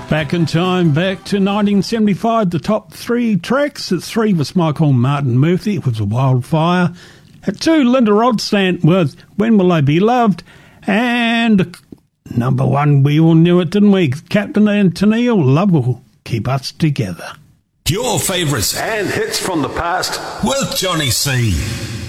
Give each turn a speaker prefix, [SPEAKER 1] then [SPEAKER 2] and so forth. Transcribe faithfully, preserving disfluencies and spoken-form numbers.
[SPEAKER 1] Back in time, back to nineteen seventy-five, the top three tracks. At three was Michael Martin Murphy with Wildfire. At two, Linda Ronstadt with When Will I Be Loved? And number one, we all knew it, didn't we? Captain Antonio, Love Will Keep Us Together.
[SPEAKER 2] Your favourites
[SPEAKER 3] and hits from the past
[SPEAKER 2] with Johnny C.